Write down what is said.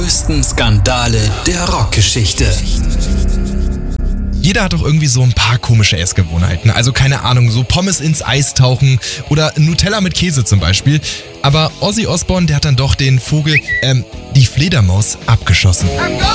größten Skandale der Rockgeschichte. Jeder hat doch irgendwie so ein paar komische Essgewohnheiten. Also keine Ahnung, so Pommes ins Eis tauchen oder Nutella mit Käse zum Beispiel. Aber Ozzy Osbourne, der hat dann doch den Vogel, die Fledermaus abgeschossen.